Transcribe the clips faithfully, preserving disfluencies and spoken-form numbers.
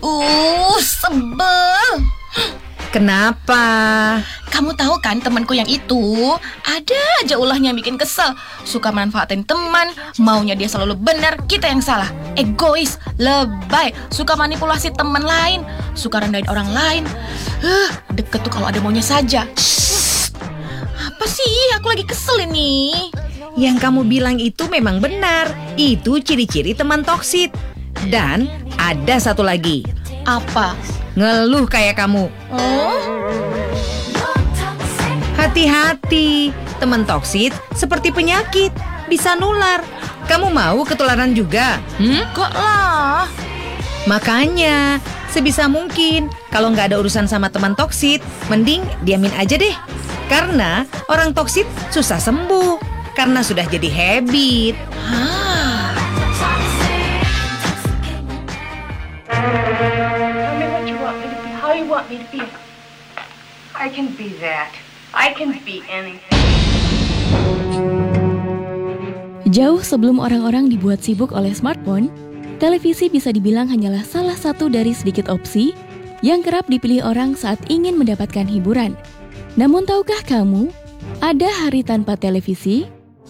Uh, sebel. Kenapa? Kamu tahu kan temanku yang itu ada aja ulahnya bikin kesel. Suka manfaatin teman, maunya dia selalu benar, kita yang salah. Egois, lebay, suka manipulasi teman lain, suka rendahin orang lain. Huh, deket tuh kalau ada maunya saja. Shh. Apa sih? Aku lagi kesel ini. Yang kamu bilang itu memang benar. Itu ciri-ciri teman toksit. Dan ada satu lagi. Apa? Ngeluh kayak kamu. Oh? Hati-hati, teman toksit seperti penyakit, bisa nular. Kamu mau ketularan juga? Hmm? Kok lah? Makanya, sebisa mungkin kalau nggak ada urusan sama teman toksit, mending diamin aja deh. Karena orang toksit susah sembuh, karena sudah jadi habit. Hah? How you want me to be? I can be that. I can be anything. Jauh sebelum orang-orang dibuat sibuk oleh smartphone, televisi bisa dibilang hanyalah salah satu dari sedikit opsi yang kerap dipilih orang saat ingin mendapatkan hiburan. Namun tahukah kamu, ada hari tanpa televisi?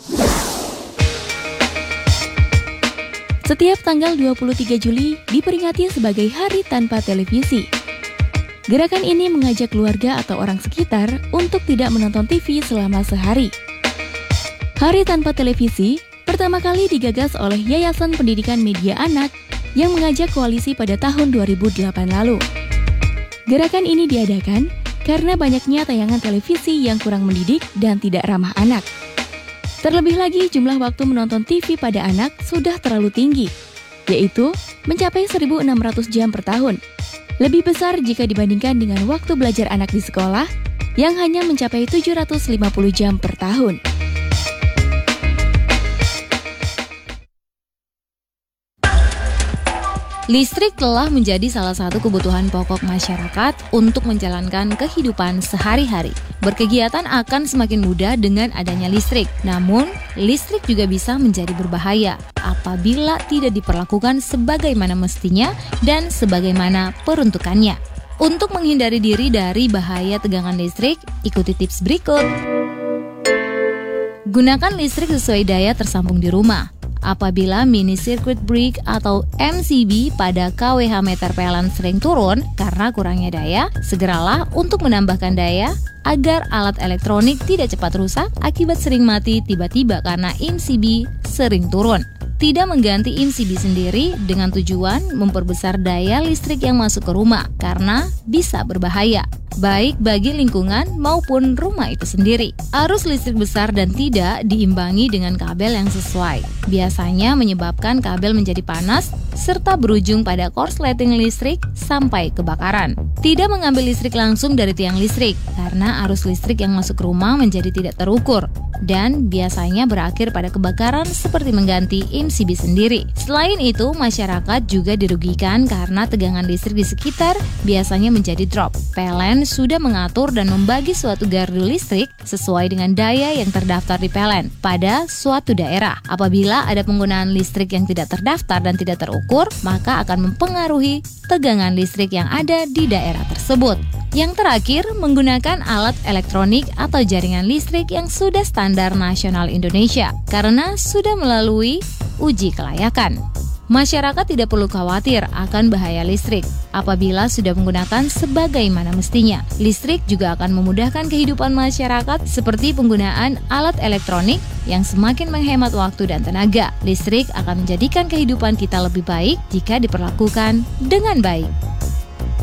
Setiap tanggal dua puluh tiga Juli diperingati sebagai Hari Tanpa Televisi. Gerakan ini mengajak keluarga atau orang sekitar untuk tidak menonton T V selama sehari. Hari Tanpa Televisi pertama kali digagas oleh Yayasan Pendidikan Media Anak yang mengajak koalisi pada tahun dua ribu delapan lalu. Gerakan ini diadakan karena banyaknya tayangan televisi yang kurang mendidik dan tidak ramah anak. Terlebih lagi jumlah waktu menonton T V pada anak sudah terlalu tinggi, yaitu mencapai seribu enam ratus jam per tahun. Lebih besar jika dibandingkan dengan waktu belajar anak di sekolah yang hanya mencapai tujuh ratus lima puluh jam per tahun. Listrik telah menjadi salah satu kebutuhan pokok masyarakat untuk menjalankan kehidupan sehari-hari. Berkegiatan akan semakin mudah dengan adanya listrik. Namun, listrik juga bisa menjadi berbahaya apabila tidak diperlakukan sebagaimana mestinya dan sebagaimana peruntukannya. Untuk menghindari diri dari bahaya tegangan listrik, ikuti tips berikut. Gunakan listrik sesuai daya tersambung di rumah. Apabila mini circuit break atau M C B pada K W H meter P L N sering turun karena kurangnya daya, segeralah untuk menambahkan daya agar alat elektronik tidak cepat rusak akibat sering mati tiba-tiba karena M C B sering turun. Tidak mengganti M C B sendiri dengan tujuan memperbesar daya listrik yang masuk ke rumah karena bisa berbahaya, baik bagi lingkungan maupun rumah itu sendiri. Arus listrik besar dan tidak diimbangi dengan kabel yang sesuai. Biasanya menyebabkan kabel menjadi panas serta berujung pada korsleting listrik sampai kebakaran. Tidak mengambil listrik langsung dari tiang listrik karena arus listrik yang masuk ke rumah menjadi tidak terukur dan biasanya berakhir pada kebakaran seperti mengganti M C B sendiri. Selain itu, masyarakat juga dirugikan karena tegangan listrik di sekitar biasanya menjadi drop. P L N sudah mengatur dan membagi suatu gardu listrik sesuai dengan daya yang terdaftar di P L N pada suatu daerah. Apabila ada penggunaan listrik yang tidak terdaftar dan tidak terukur, maka akan mempengaruhi tegangan listrik yang ada di daerah tersebut. Yang terakhir, menggunakan alat elektronik atau jaringan listrik yang sudah standar nasional Indonesia karena sudah melalui uji kelayakan. Masyarakat tidak perlu khawatir akan bahaya listrik apabila sudah menggunakan sebagaimana mestinya. Listrik juga akan memudahkan kehidupan masyarakat seperti penggunaan alat elektronik yang semakin menghemat waktu dan tenaga. Listrik akan menjadikan kehidupan kita lebih baik jika diperlakukan dengan baik.